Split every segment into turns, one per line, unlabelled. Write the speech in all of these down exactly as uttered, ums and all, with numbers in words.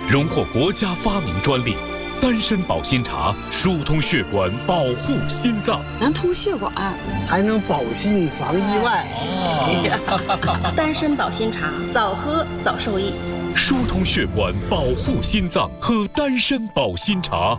荣获国家发明专利。丹参保心茶疏通血管，保护心脏，
能通血管，
还能保心防意外。
哦，丹参保心茶，早喝早受益。
疏通血管，保护心脏，喝丹参保心茶。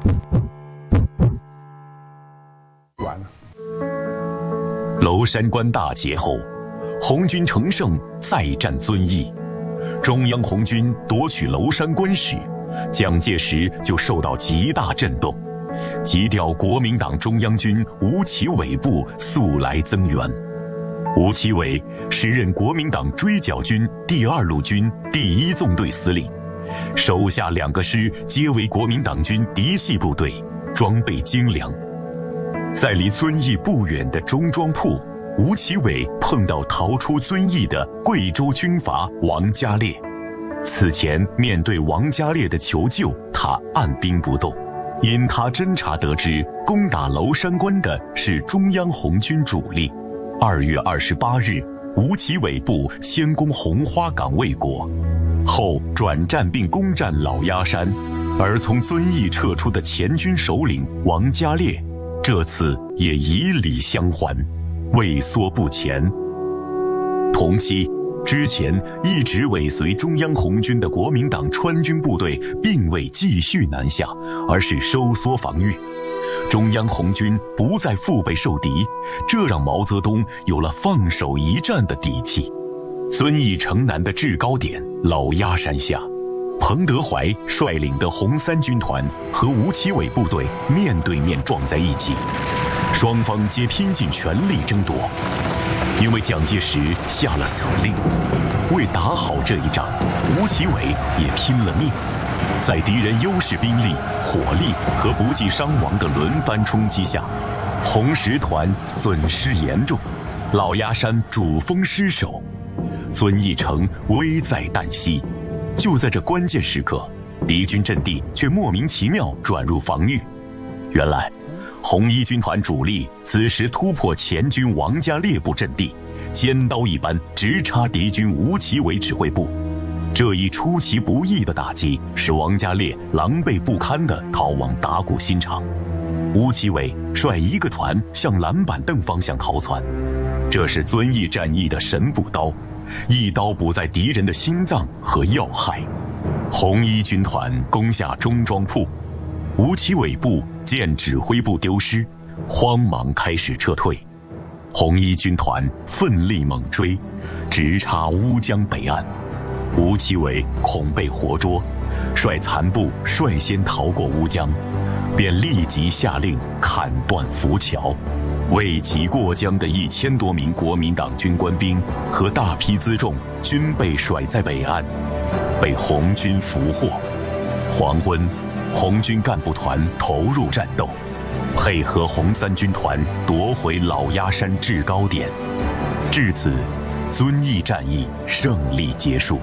完了。
娄山关大捷后，红军乘胜再战遵义，中央红军夺取娄山关时，蒋介石就受到极大震动，急调国民党中央军吴奇伟部速来增援。吴奇伟时任国民党追剿军第二路军第一纵队司令，手下两个师皆为国民党军嫡系部队，装备精良。在离遵义不远的中庄铺，吴奇伟碰到逃出遵义的贵州军阀王家烈。此前面对王家烈的求救，他按兵不动，因他侦察得知攻打娄山关的是中央红军主力。二月二十八日，吴奇伟部先攻红花岗卫国，后转战并攻占老鸭山，而从遵义撤出的前军首领王家烈，这次也以礼相还，畏缩不前。同期，之前一直尾随中央红军的国民党川军部队并未继续南下，而是收缩防御。中央红军不再腹背受敌，这让毛泽东有了放手一战的底气。遵义城南的制高点老鸭山下，彭德怀率领的红三军团和吴奇伟部队面对面撞在一起，双方皆拼尽全力争夺。因为蒋介石下了死令，为打好这一仗，吴奇伟也拼了命。在敌人优势兵力、火力和不计伤亡的轮番冲击下，红十团损失严重，老鸭山主峰失守，遵义城危在旦夕。就在这关键时刻，敌军阵地却莫名其妙转入防御。原来红一军团主力此时突破前军王家烈部阵地，尖刀一般直插敌军吴奇伟指挥部。这一出其不意的打击，使王家烈狼狈不堪地逃往打鼓新场。吴奇伟率一个团向蓝板凳方向逃窜，这是遵义战役的神补刀，一刀补在敌人的心脏和要害。红一军团攻下中庄铺，吴奇伟部见指挥部丢失，慌忙开始撤退。红一军团奋力猛追，直插乌江北岸。吴奇伟恐被活捉，率残部率先逃过乌江，便立即下令砍断浮桥。未及过江的一千多名国民党军官兵和大批辎重均被甩在北岸，被红军俘获。黄昏，红军干部团投入战斗，配合红三军团夺回老鸭山制高点。至此，遵义战役胜利结束。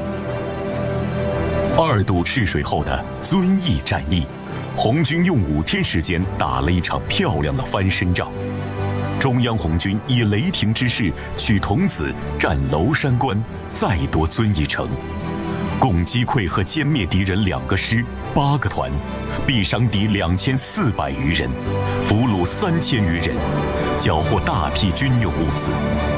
二渡赤水后的遵义战役，红军用五天时间打了一场漂亮的翻身仗。中央红军以雷霆之势取桐梓，占娄山关，再夺遵义城，共击溃和歼灭敌人两个师、八个团，毙伤敌两千四百余人，俘虏三千余人，缴获大批军用物资。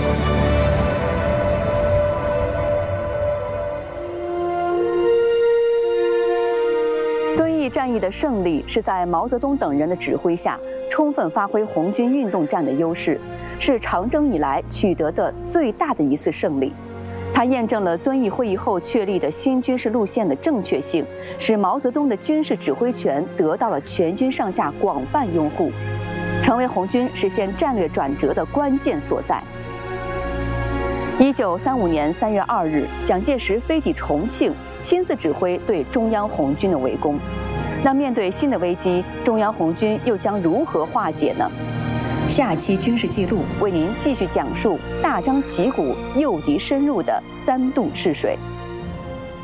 遵义战役的胜利是在毛泽东等人的指挥下，充分发挥红军运动战的优势，是长征以来取得的最大的一次胜利。它验证了遵义会议后确立的新军事路线的正确性，使毛泽东的军事指挥权得到了全军上下广泛拥护，成为红军实现战略转折的关键所在。一九三五年三月二日，蒋介石飞抵重庆，亲自指挥对中央红军的围攻。那面对新的危机，中央红军又将如何化解呢？下期军事记录为您继续讲述大张旗鼓、诱敌深入的三渡赤水。